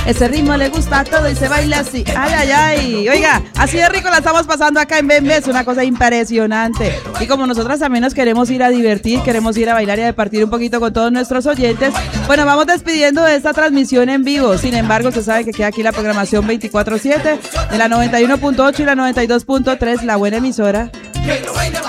Ese ritmo le gusta a todo y se baila así. Ay, ay, ay. Oiga, así de rico la estamos pasando acá en Bembe. Es una cosa impresionante. Y como nosotras también nos queremos ir a divertir, queremos ir a bailar y a departir un poquito con todos nuestros oyentes, bueno, vamos despidiendo de esta transmisión en vivo. Sin embargo, se sabe que queda aquí la programación 24/7 de la 91.8 y la 92.3, la buena emisora.